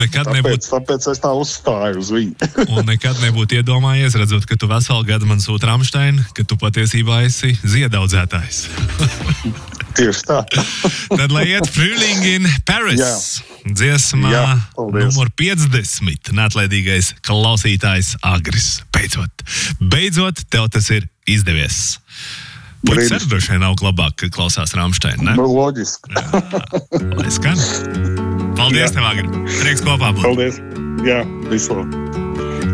Tāpēc es tā uzstāju uz viņu. Un nekad nebūtu iedomājies, redzot, ka tu veselu gadu man sūti Rammstein, ka tu patiesībā esi ziedaudzētājs. Tieši tā. Tad, lai iet Frühling in Paris, dziesmā numur 50, neatlaidīgais klausītājs Agris. Beidzot, tev tas ir izdevies. Puikas arī droši vien nav labāk, ka klausās Rammstein, ne? Loģiski. Lai skan. Paldies tev, Agri. Prieks kopā būt. Paldies. Jā, visu labu.